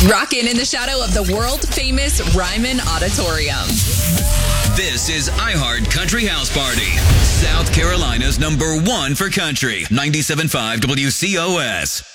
Rockin' in the shadow of the world-famous Ryman Auditorium. This is iHeart Country House Party, South Carolina's #1 for country, 97.5 WCOS.